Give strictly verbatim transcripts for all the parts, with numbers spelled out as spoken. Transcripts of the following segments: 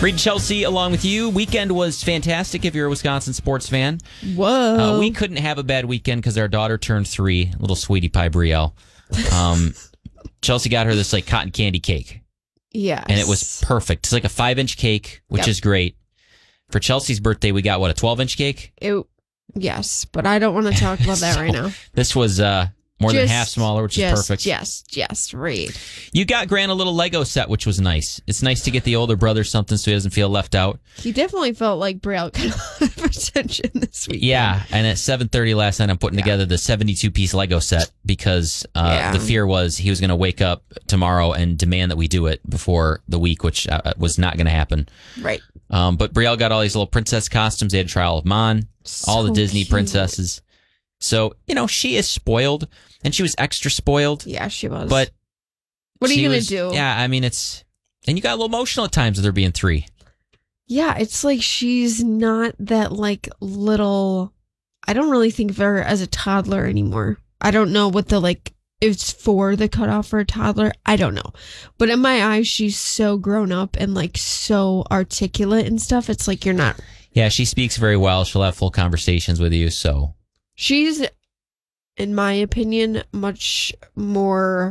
Reed Chelsea along with you. Weekend was fantastic if you're a Wisconsin sports fan. Whoa. Uh, we couldn't have a bad weekend because our daughter turned three, little sweetie pie Brielle. Um, Chelsea got her this like cotton candy cake. Yes. And it was perfect. It's like a five-inch cake, which Yep. is great. For Chelsea's birthday, we got, what, a twelve-inch cake? It, yes, but I don't want to talk about that So, right now. This was uh, more than Just- half smaller, which just, is perfect. Yes, yes, Reed. You got Grant a little Lego set, which was nice. It's nice to get the older brother something so he doesn't feel left out. He definitely felt like Braille got a lot of attention this week. Yeah, and at seven thirty last night, I'm putting Yeah. together the seventy-two piece Lego set because uh, Yeah. the fear was he was going to wake up tomorrow and demand that we do it before the week, which uh, was not going to happen. Right. Um, but Brielle got all these little princess costumes. They had to try all of them on, all the So Disney cute. princesses. So, you know, she is spoiled, and she was extra spoiled. Yeah, she was. But what are she you going was- to do? Yeah, I mean, it's... And you got a little emotional at times with her being three. Yeah, it's like she's not that like little. I don't really think of her as a toddler anymore. I don't know what the like it's for the cutoff for a toddler. I don't know, but in my eyes, she's so grown up and like so articulate and stuff. It's like you're not. Yeah, she speaks very well. She'll have full conversations with you, so... She's, in my opinion, much more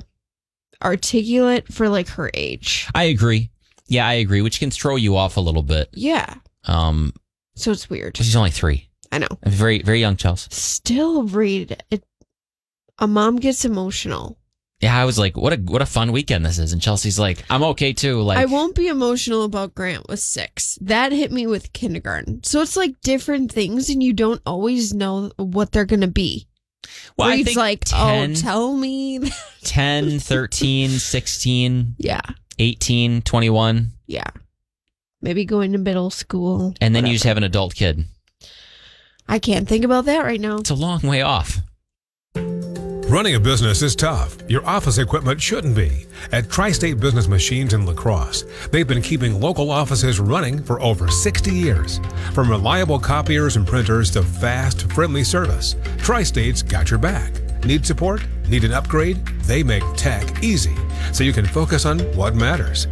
articulate for like her age. I agree. Yeah, I agree, which can throw you off a little bit. Yeah, Um, so it's weird. she's only three. I know. Very, very young, Chelsea. Still, Reed, it. A mom gets emotional. Yeah, I was like, what a what a fun weekend this is. And Chelsea's like, I'm okay too. Like, I won't be emotional about Grant with six. That hit me with kindergarten. So it's like different things, and you don't always know what they're going to be. well, I Reed's think like, ten, oh, tell me. ten, thirteen, sixteen, Yeah, eighteen, twenty-one, yeah. Maybe going to middle school. and then you whatever. just have an adult kid. I can't think about that right now. It's a long way off. Running a business is tough. Your office equipment shouldn't be. At Tri-State Business Machines in La Crosse, they've been keeping local offices running for over sixty years. From reliable copiers and printers to fast, friendly service, Tri-State's got your back. Need support? Need an upgrade? They make tech easy, so you can focus on what matters.